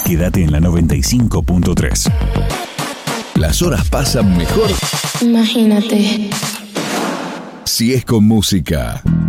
Quédate en la 95.3. Las horas pasan mejor. Imagínate. Si es con música.